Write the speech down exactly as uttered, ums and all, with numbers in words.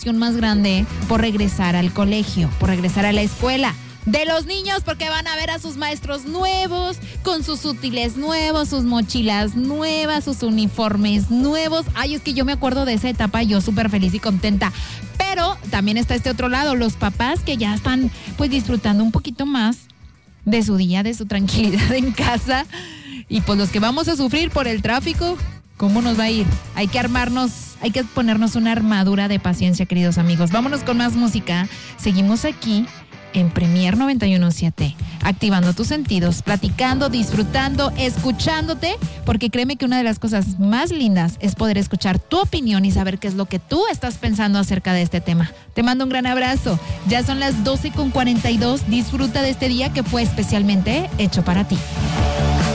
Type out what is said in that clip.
más grande por regresar al colegio, por regresar a la escuela. De los niños, porque van a ver a sus maestros nuevos, con sus útiles nuevos, sus mochilas nuevas, sus uniformes nuevos. Ay, es que yo me acuerdo de esa etapa, yo súper feliz y contenta. Pero también está este otro lado, los papás que ya están pues disfrutando un poquito más de su día, de su tranquilidad en casa. Y pues los que vamos a sufrir por el tráfico, ¿cómo nos va a ir? Hay que armarnos, hay que ponernos una armadura de paciencia, queridos amigos. Vámonos con más música. Seguimos aquí en Premier noventa y uno punto siete, activando tus sentidos, platicando, disfrutando, escuchándote, porque créeme que una de las cosas más lindas es poder escuchar tu opinión y saber qué es lo que tú estás pensando acerca de este tema. Te mando un gran abrazo. Ya son las doce con cuarenta y dos. Disfruta de este día que fue especialmente hecho para ti.